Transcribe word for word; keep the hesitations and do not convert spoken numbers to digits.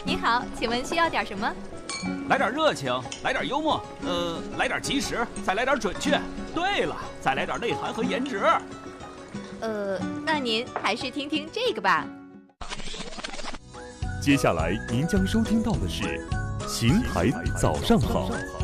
你好，请问需要点什么？ 来点热情，来点幽默，呃，来点及时，再来点准确。对了，再来点内涵和颜值。 呃，那您还是听听这个吧。 接下来您将收听到的是《邢台早上好》。